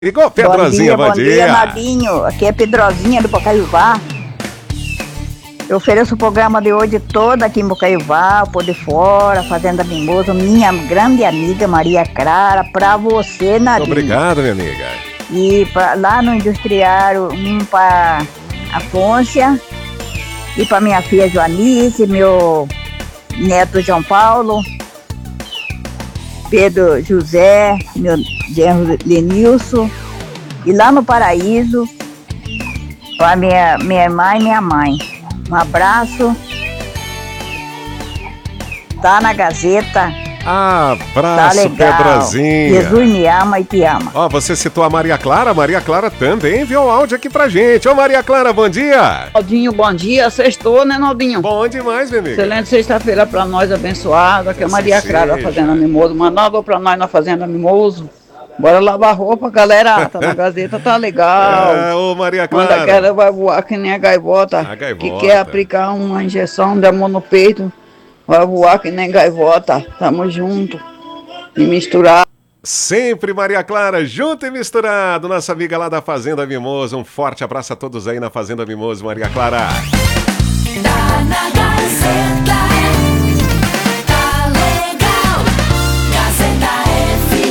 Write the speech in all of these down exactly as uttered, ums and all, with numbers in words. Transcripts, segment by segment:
Ligou, Pedrozinha, bom, bom dia. Bom dia, Nadinho. Aqui é Pedrozinha do Bocaiúva. Eu ofereço o programa de hoje todo aqui em Bocaiúva, Pôr de Fora, Fazenda Mimoso, minha grande amiga Maria Clara, pra você, Nadinho. Muito obrigado, minha amiga. E pra, lá no Industriário, um pra Afôncia, e pra minha filha Joanice, meu neto João Paulo, Pedro José, meu genro Lenilson, e lá no Paraíso, para minha, minha irmã e minha mãe. Um abraço. Tá na Gazeta. Abraço, tá legal. Pedrozinha. Jesus me ama e te ama. Ó, você citou a Maria Clara, a Maria Clara também enviou áudio aqui pra gente. Ô, Maria Clara, bom dia. Naldinho, bom dia. Sextou, né, Naldinho? Bom demais, minha amiga. Excelente sexta-feira pra nós, abençoada. Que é a Maria Assim Clara, seja. Fazenda Mimoso. Manda alô pra nós na Fazenda Mimoso. Bora lavar roupa, galera. Tá na Gazeta, tá legal. É, ô, Maria Clara. Manda que ela vai voar que nem a gaivota. A gaivota. Que quer aplicar uma injeção de amor no peito. Vai voar que nem gaivota. Tamo junto. E misturar. Sempre Maria Clara, junto e misturado. Nossa amiga lá da Fazenda Mimoso. Um forte abraço a todos aí na Fazenda Mimoso, Maria Clara. Tá na Gazeta, tá legal. Gazeta F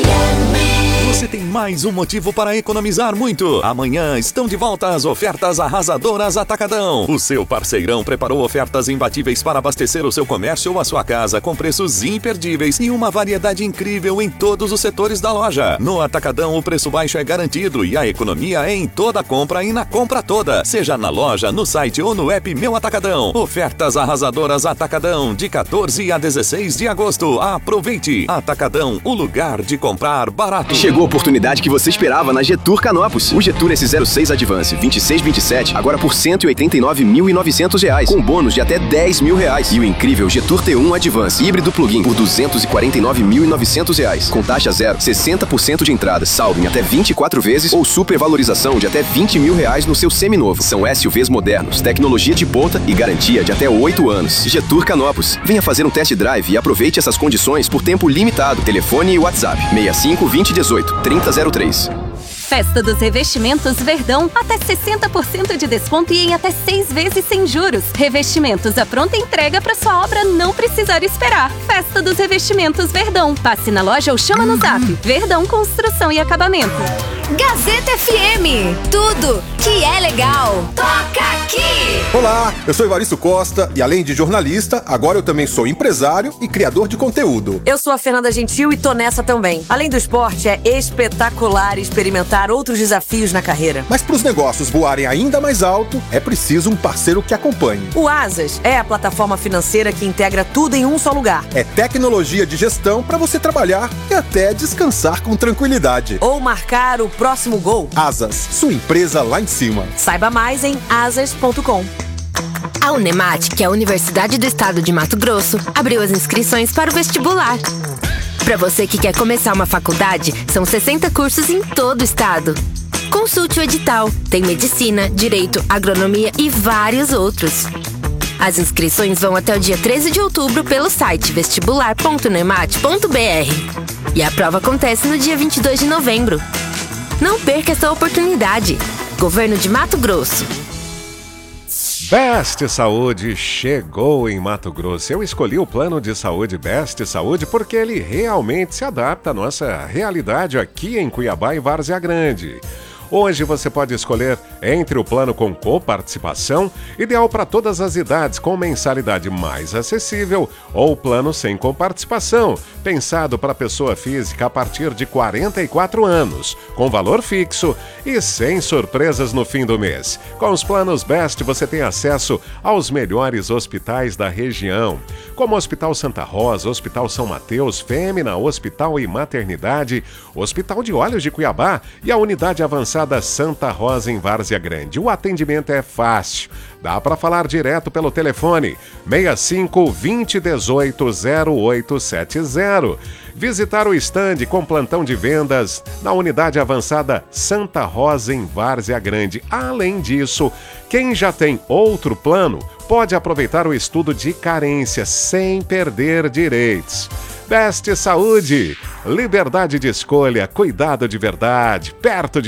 M. Você tem mais um motivo para economizar muito. Amanhã estão de volta as ofertas arrasadoras Atacadão. O seu parceirão preparou ofertas imbatíveis para abastecer o seu comércio ou a sua casa com preços imperdíveis e uma variedade incrível em todos os setores da loja. No Atacadão, o preço baixo é garantido e a economia é em toda compra e na compra toda. Seja na loja, no site ou no app Meu Atacadão. Ofertas arrasadoras Atacadão, de quatorze a dezesseis de agosto. Aproveite! Atacadão, o lugar de comprar barato. Chegou a oportunidade que você esperava na Getur Canopus. O Getur S zero seis Advance vinte e seis vinte e sete, agora por cento e oitenta e nove mil e novecentos reais, com bônus de até dez mil reais. E o incrível Getur T um Advance híbrido plug-in por duzentos e quarenta e nove mil e novecentos reais, com taxa zero, sessenta por cento de entrada, saldo em até vinte e quatro vezes ou supervalorização de até vinte mil reais no seu seminovo. São S U Vs modernos, tecnologia de ponta e garantia de até oito anos. Getur Canopus. Venha fazer um test drive e aproveite essas condições por tempo limitado. Telefone e WhatsApp seis cinco vinte dezoito trinta zero três. Festa dos Revestimentos Verdão, até sessenta por cento de desconto e em até seis vezes sem juros. Revestimentos à pronta entrega para sua obra não precisar esperar. Festa dos Revestimentos Verdão. Passe na loja ou chama no zap. Verdão Construção e Acabamento. Gazeta F M. Tudo que é legal. Toca aqui. Olá, eu sou Evaristo Costa e além de jornalista, agora eu também sou empresário e criador de conteúdo. Eu sou a Fernanda Gentil e tô nessa também. Além do esporte, é espetacular experimentar outros desafios na carreira. Mas para os negócios voarem ainda mais alto, é preciso um parceiro que acompanhe. O Asas é a plataforma financeira que integra tudo em um só lugar. É tecnologia de gestão para você trabalhar e até descansar com tranquilidade. Ou marcar o próximo gol. Asas, sua empresa lá em cima. Saiba mais em asas ponto com. A Unemat, que é a Universidade do Estado de Mato Grosso, abriu as inscrições para o vestibular. Para você que quer começar uma faculdade, são sessenta cursos em todo o estado. Consulte o edital. Tem medicina, direito, agronomia e vários outros. As inscrições vão até o dia treze de outubro pelo site vestibular ponto unemat ponto b r. E a prova acontece no dia vinte e dois de novembro. Não perca essa oportunidade. Governo de Mato Grosso. Best Saúde chegou em Mato Grosso. Eu escolhi o plano de saúde Best Saúde porque ele realmente se adapta à nossa realidade aqui em Cuiabá e Várzea Grande. Hoje você pode escolher entre o plano com coparticipação, ideal para todas as idades, com mensalidade mais acessível, ou o plano sem coparticipação, pensado para pessoa física a partir de quarenta e quatro anos, com valor fixo e sem surpresas no fim do mês. Com os planos Best você tem acesso aos melhores hospitais da região, como o Hospital Santa Rosa, Hospital São Mateus, Fêmea, Hospital e Maternidade, Hospital de Olhos de Cuiabá e a Unidade Avançada da Santa Rosa em Várzea Grande. O atendimento é fácil. Dá para falar direto pelo telefone seis cinco vinte dezoito zero oito sete zero. Visitar o estande com plantão de vendas na Unidade Avançada Santa Rosa em Várzea Grande. Além disso, quem já tem outro plano pode aproveitar o estudo de carência sem perder direitos. Best Saúde, liberdade de escolha, cuidado de verdade, perto de